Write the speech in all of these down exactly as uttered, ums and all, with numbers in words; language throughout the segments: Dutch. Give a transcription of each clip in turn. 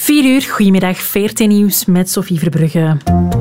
vier uur, goedemiddag, V R T Nieuws met Sophie Verbrugge.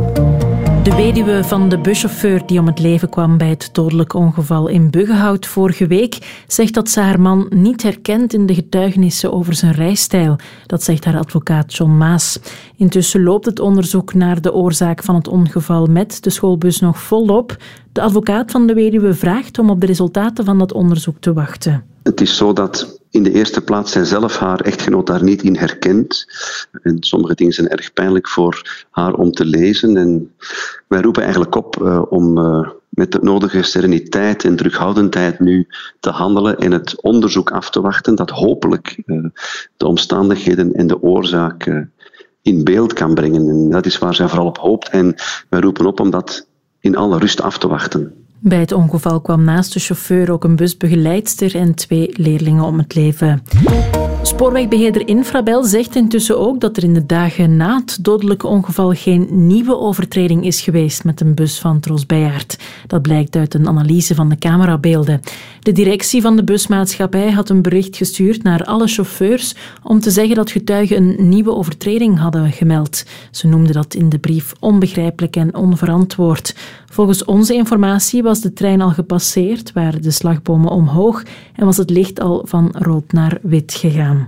De weduwe van de buschauffeur die om het leven kwam bij het dodelijk ongeval in Buggenhout vorige week zegt dat ze haar man niet herkent in de getuigenissen over zijn rijstijl. Dat zegt haar advocaat John Maas. Intussen loopt het onderzoek naar de oorzaak van het ongeval met de schoolbus nog volop. De advocaat van de weduwe vraagt om op de resultaten van dat onderzoek te wachten. Het is zo dat in de eerste plaats zij zelf haar echtgenoot daar niet in herkent. En sommige dingen zijn erg pijnlijk voor haar om te lezen. En wij roepen eigenlijk op uh, om uh, met de nodige sereniteit en terughoudendheid nu te handelen en het onderzoek af te wachten dat hopelijk uh, de omstandigheden en de oorzaak uh, in beeld kan brengen. En dat is waar zij vooral op hoopt. En wij roepen op om dat in alle rust af te wachten. Bij het ongeval kwam naast de chauffeur ook een busbegeleidster en twee leerlingen om het leven. Spoorwegbeheerder Infrabel zegt intussen ook dat er in de dagen na het dodelijke ongeval geen nieuwe overtreding is geweest met een bus van Tros Bijaert. Dat blijkt uit een analyse van de camerabeelden. De directie van de busmaatschappij had een bericht gestuurd naar alle chauffeurs om te zeggen dat getuigen een nieuwe overtreding hadden gemeld. Ze noemden dat in de brief onbegrijpelijk en onverantwoord. Volgens onze informatie was de trein al gepasseerd, waren de slagbomen omhoog en was het licht al van rood naar wit gegaan.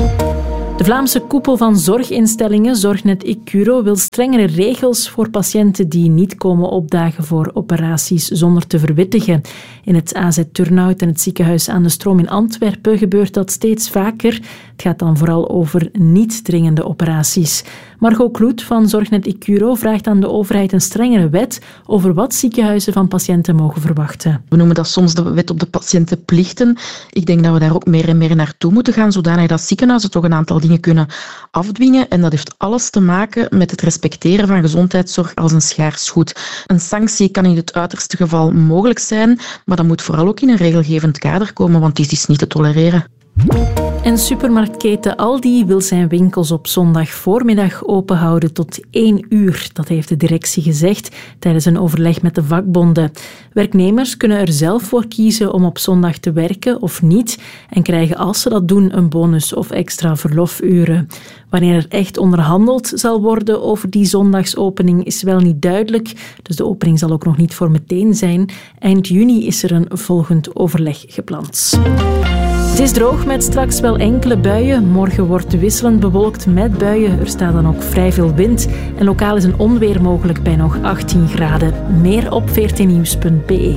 De Vlaamse koepel van zorginstellingen, Zorgnet Icuro, wil strengere regels voor patiënten die niet komen opdagen voor operaties zonder te verwittigen. In het A Z Turnhout en het ziekenhuis aan de Stroom in Antwerpen gebeurt dat steeds vaker. Het gaat dan vooral over niet dringende operaties. Margot Kloet van Zorgnet Icuro vraagt aan de overheid een strengere wet over wat ziekenhuizen van patiënten mogen verwachten. We noemen dat soms de wet op de patiëntenplichten. Ik denk dat we daar ook meer en meer naartoe moeten gaan, zodanig dat ziekenhuizen toch een aantal dingen kunnen afdwingen. En dat heeft alles te maken met het respecteren van gezondheidszorg als een schaars goed. Een sanctie kan in het uiterste geval mogelijk zijn, maar dat moet vooral ook in een regelgevend kader komen, want dit is niet te tolereren. En supermarktketen Aldi wil zijn winkels op zondag voormiddag openhouden tot één uur. Dat heeft de directie gezegd tijdens een overleg met de vakbonden. Werknemers kunnen er zelf voor kiezen om op zondag te werken of niet en krijgen als ze dat doen een bonus of extra verlofuren. Wanneer er echt onderhandeld zal worden over die zondagsopening is wel niet duidelijk, dus de opening zal ook nog niet voor meteen zijn. Eind juni is er een volgend overleg gepland. Het is droog met straks wel enkele buien. Morgen wordt wisselend bewolkt met buien. Er staat dan ook vrij veel wind. En lokaal is een onweer mogelijk bij nog achttien graden. Meer op v r t nieuws punt b e.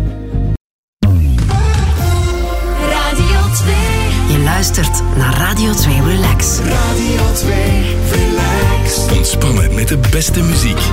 Radio twee. Je luistert naar Radio twee Relax. Radio twee Relax. Ontspannen met de beste muziek.